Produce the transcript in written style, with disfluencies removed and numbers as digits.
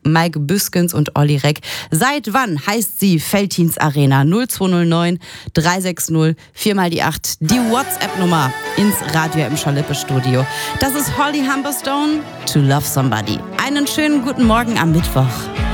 Maike Büskens und Olli Reck. Seit wann heißt sie Veltins Arena? 0209 360 4 mal die 8. Die WhatsApp-Nummer ins Radio im Schalippe-Studio. Das ist Holly Humberstone, To Love Somebody. Einen schönen guten Morgen am Mittwoch.